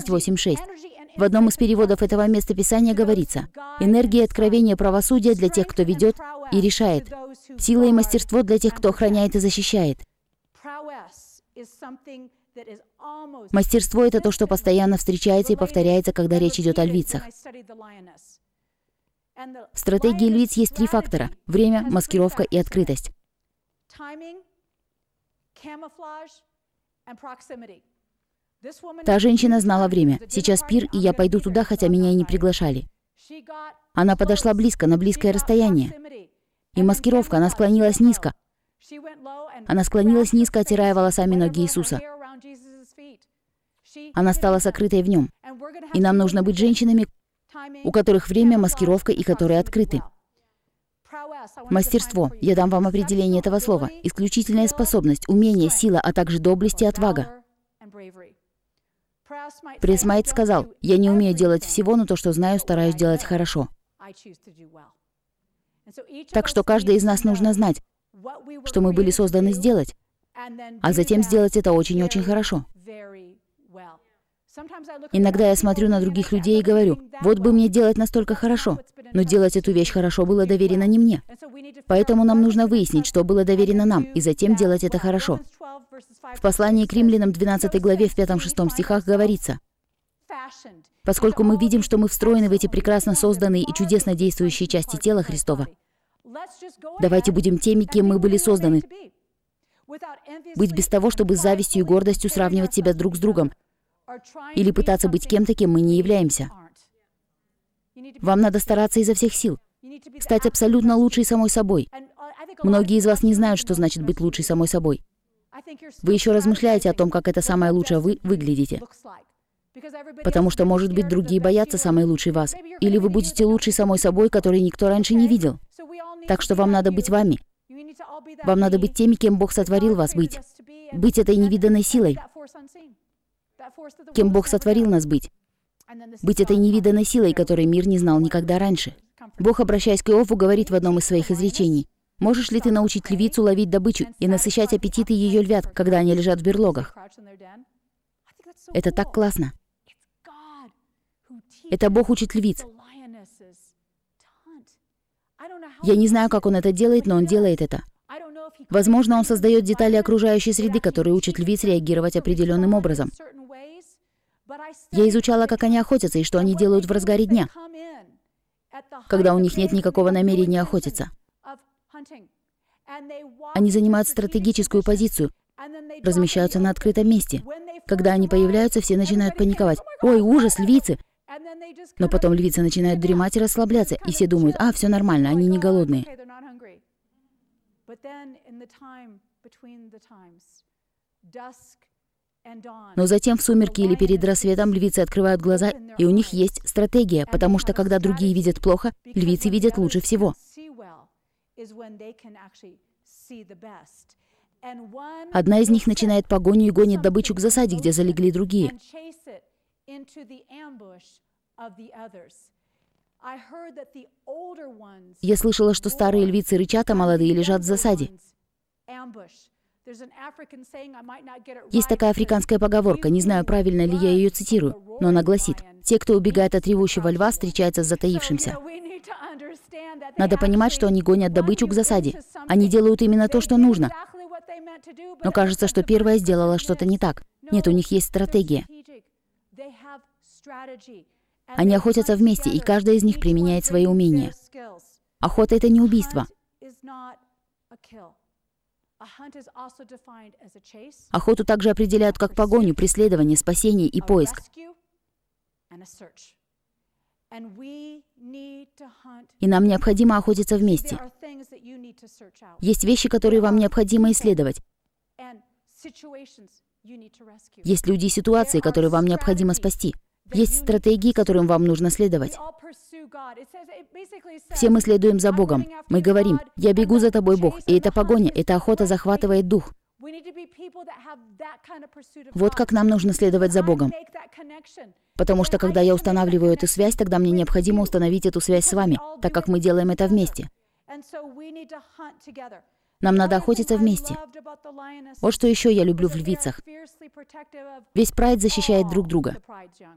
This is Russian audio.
28:6. В одном из переводов этого места Писания говорится: «Энергия и откровение правосудия для тех, кто ведет и решает. Сила и мастерство для тех, кто охраняет и защищает». Мастерство — это то, что постоянно встречается и повторяется, когда речь идет о львицах. В стратегии львиц есть 3 фактора: время, маскировка и открытость. Та женщина знала время. Сейчас пир, и я пойду туда, хотя меня и не приглашали. Она подошла близко, на близкое расстояние. И маскировка, она склонилась низко. Она склонилась низко, оттирая волосами ноги Иисуса. Она стала сокрытой в нем. И нам нужно быть женщинами, у которых время, маскировка и которые открыты. Мастерство. Я дам вам определение этого слова. Исключительная способность, умение, сила, а также доблесть и отвага. Пресс Майт сказал: «Я не умею делать всего, но то, что знаю, стараюсь делать хорошо». Так что каждый из нас нужно знать, что мы были созданы сделать, а затем сделать это очень-очень хорошо. Иногда я смотрю на других людей и говорю: вот бы мне делать настолько хорошо, но делать эту вещь хорошо было доверено не мне. Поэтому нам нужно выяснить, что было доверено нам, и затем делать это хорошо. В послании к Римлянам 12 главе в 5-6 стихах говорится: «Поскольку мы видим, что мы встроены в эти прекрасно созданные и чудесно действующие части тела Христова, давайте будем теми, кем мы были созданы. Быть без того, чтобы с завистью и гордостью сравнивать себя друг с другом, или пытаться быть кем-то, кем мы не являемся. Вам надо стараться изо всех сил, стать абсолютно лучшей самой собой. Многие из вас не знают, что значит быть лучшей самой собой. Вы еще размышляете о том, как это самое лучшее вы выглядите. Потому что, может быть, другие боятся самой лучшей вас. Или вы будете лучшей самой собой, которой никто раньше не видел. Так что вам надо быть вами. Вам надо быть теми, кем Бог сотворил вас быть. Быть этой невиданной силой. Кем Бог сотворил нас быть. Быть этой невиданной силой, которой мир не знал никогда раньше. Бог, обращаясь к Иову, говорит в одном из своих изречений: «Можешь ли ты научить львицу ловить добычу и насыщать аппетиты ее львят, когда они лежат в берлогах?» Это так классно. Это Бог учит львиц. Я не знаю, как Он это делает, но Он делает это. Возможно, Он создает детали окружающей среды, которые учат львиц реагировать определенным образом. Я изучала, как они охотятся и что они делают в разгаре дня, когда у них нет никакого намерения охотиться. Они занимают стратегическую позицию, размещаются на открытом месте. Когда они появляются, все начинают паниковать. «Ой, ужас, львицы!» Но потом львицы начинают дремать и расслабляться, и все думают: «А, все нормально, они не голодные». Но затем в сумерки или перед рассветом львицы открывают глаза, и у них есть стратегия, потому что когда другие видят плохо, львицы видят лучше всего. Одна из них начинает погоню и гонит добычу к засаде, где залегли другие. Я слышала, что старые львицы рычат, а молодые лежат в засаде. Есть такая африканская поговорка, не знаю, правильно ли я ее цитирую, но она гласит: «Те, кто убегает от ревущего льва, встречаются с затаившимся». Надо понимать, что они гонят добычу к засаде. Они делают именно то, что нужно. Но кажется, что первая сделала что-то не так. Нет, у них есть стратегия. Они охотятся вместе, и каждая из них применяет свои умения. Охота — это не убийство. Охоту также определяют как погоню, преследование, спасение и поиск. И нам необходимо охотиться вместе. Есть вещи, которые вам необходимо исследовать. Есть люди и ситуации, которые вам необходимо спасти. Есть стратегии, которым вам нужно следовать. Все мы следуем за Богом. Мы говорим: «Я бегу за тобой, Бог», и эта погоня, эта охота захватывает дух. Вот как нам нужно следовать за Богом. Потому что когда я устанавливаю эту связь, тогда мне необходимо установить эту связь с вами, так как мы делаем это вместе. Нам надо охотиться вместе. Вот что еще я люблю в львицах. Весь прайд защищает друг друга.